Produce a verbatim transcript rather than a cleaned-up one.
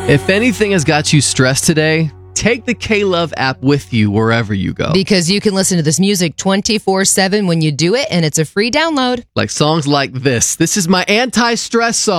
If anything has got you stressed today, take the K-Love app with you wherever you go. Because you can listen to this music twenty-four seven when you do it, and it's a free download. Like songs like this. This is my anti-stress song.